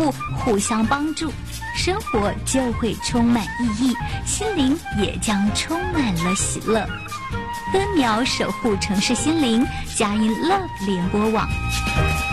物互相帮助，生活就会充满意义，心灵也将充满了喜乐。分秒守护城市心灵，佳音 Love 联播网。